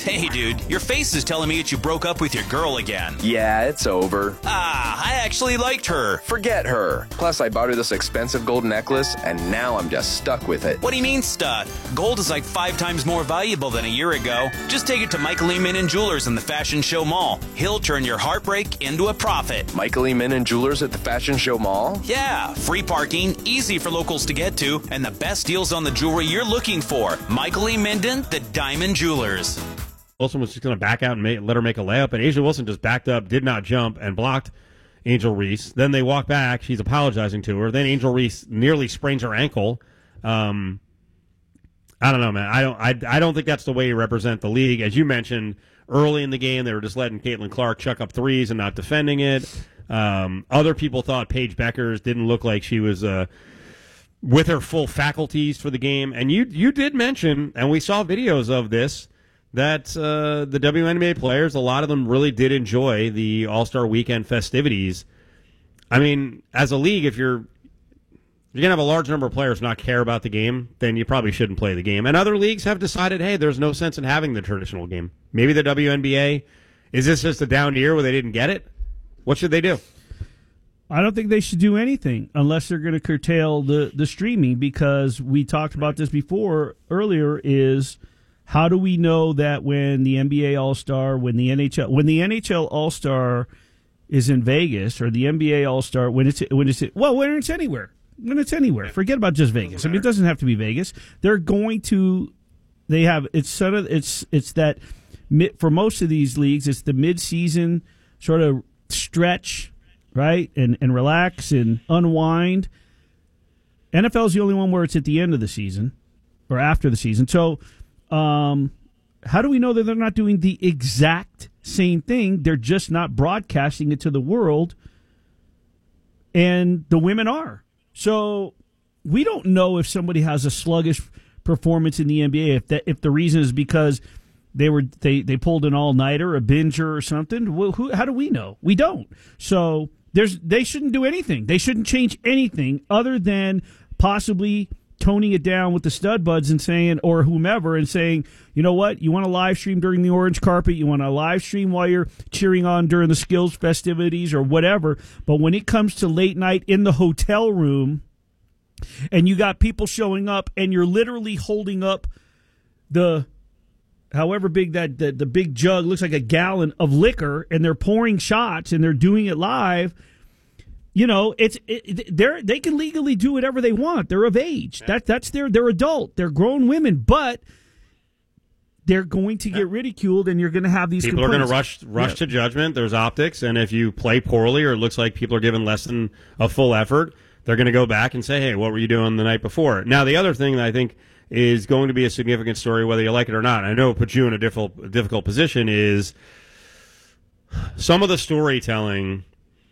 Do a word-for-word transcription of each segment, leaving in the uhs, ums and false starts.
Hey, dude, your face is telling me that you broke up with your girl again. Yeah, it's over. Ah, I actually liked her. Forget her. Plus, I bought her this expensive gold necklace, and now I'm just stuck with it. What do you mean, stuck? Gold is like five times more valuable than a year ago. Just take it to Michael E. Min and Jewelers in the Fashion Show Mall. He'll turn your heartbreak into a profit. Michael E. Min and Jewelers at the Fashion Show Mall? Yeah, free parking, easy for locals to get to, and the best deals on the jewelry you're looking for. Michael E. Minden, the Diamond Jewelers. Wilson was just going to back out and make, let her make a layup, and A'ja Wilson just backed up, did not jump, and blocked Angel Reese. Then they walk back. She's apologizing to her. Then Angel Reese nearly sprains her ankle. Um, I don't know, man. I don't. I, I don't think that's the way you represent the league. As you mentioned early in the game, they were just letting Caitlin Clark chuck up threes and not defending it. Um, other people thought Paige Beckers didn't look like she was uh, with her full faculties for the game. And you you did mention, and we saw videos of this, that uh, the W N B A players, a lot of them really did enjoy the All-Star Weekend festivities. I mean, as a league, if you're if you're going to have a large number of players not care about the game, then you probably shouldn't play the game. And other leagues have decided, hey, there's no sense in having the traditional game. Maybe the W N B A, is this just a down year where they didn't get it? What should they do? I don't think they should do anything unless they're going to curtail the, the streaming, because we talked about this before earlier, is how do we know that when the N B A All-Star, when the N H L, when the N H L All-Star is in Vegas, or the N B A All-Star, when it's, when it's, well, when it's anywhere, when it's anywhere, forget about just Vegas. I mean, it doesn't have to be Vegas. They're going to, they have, it's sort of, it's, it's that, for most of these leagues, it's the mid-season sort of stretch, right, and and relax and unwind. N F L is the only one where it's at the end of the season or after the season. So um, how do we know that they're not doing the exact same thing? They're just not broadcasting it to the world, and the women are. So we don't know if somebody has a sluggish performance in the N B A, if that if the reason is because They were they, they pulled an all-nighter, a binger or something. Well, who, how do we know? We don't. So there's they shouldn't do anything. They shouldn't change anything other than possibly toning it down with the stud buds and saying, or whomever, and saying, you know what, you want to live stream during the orange carpet, you want to live stream while you're cheering on during the skills festivities or whatever. But when it comes to late night in the hotel room, and you got people showing up, and you're literally holding up the however big that the, the big jug looks, like a gallon of liquor, and they're pouring shots and they're doing it live. You know, it's it, they're they can legally do whatever they want. They're of age. Yeah. That that's their they're adult. They're grown women, but they're going to get ridiculed, and you're going to have these people complaints. are going to rush rush yeah. to judgment. There's optics, and if you play poorly or it looks like people are giving less than a full effort, they're going to go back and say, "Hey, what were you doing the night before?" Now, the other thing that I think is going to be a significant story, whether you like it or not, I know it puts you in a difficult, difficult position, is some of the storytelling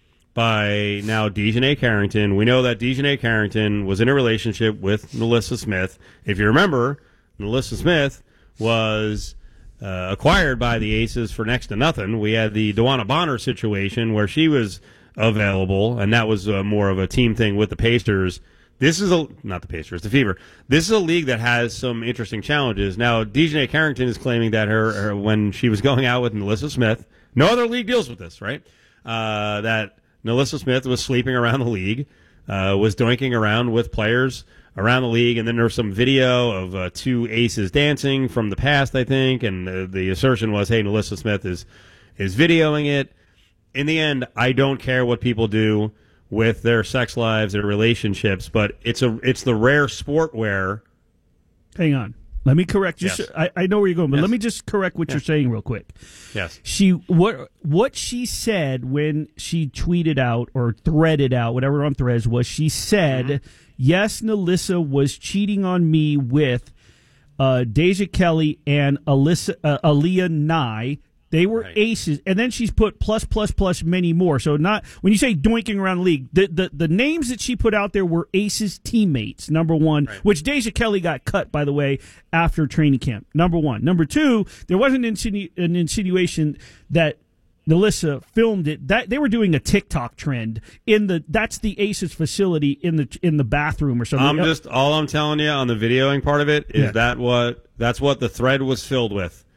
by now Dejanay Carrington. We know that Dejanay Carrington was in a relationship with NaLyssa Smith. If you remember, NaLyssa Smith was uh, acquired by the Aces for next to nothing. We had the DeWanna Bonner situation where she was available, and that was uh, more of a team thing with the Pacers. This is a not the Pacers, the Fever. This is a league that has some interesting challenges. Now, Dejanay Carrington is claiming that her, her when she was going out with NaLyssa Smith, no other league deals with this, right? Uh, that NaLyssa Smith was sleeping around the league, uh, was doinking around with players around the league, and then there was some video of uh, two aces dancing from the past, I think, and uh, the assertion was, hey, NaLyssa Smith is is videoing it. In the end, I don't care what people do with their sex lives and relationships, but it's a it's the rare sport where. Hang on, let me correct you. Yes. I, I know where you're going, but yes. let me just correct what yes. you're saying real quick. Yes, she what what she said when she tweeted out or threaded out whatever on Threads was, she said, mm-hmm. yes, NaLyssa was cheating on me with uh, Deja Kelly and Alyssa uh, Aaliyah Nye. They were right. aces, and then she's put plus, plus, plus many more. So not when you say doinking around the league, the, the, the names that she put out there were aces teammates, number one, right. which Deja Kelly got cut, by the way, after training camp, number one. Number two, there wasn't an, insinu- an insinuation that NaLyssa filmed it. That they were doing a TikTok trend in the that's the Aces facility in the in the bathroom or something. I'm just all I'm telling you on the videoing part of it is yeah. that what that's what the thread was filled with.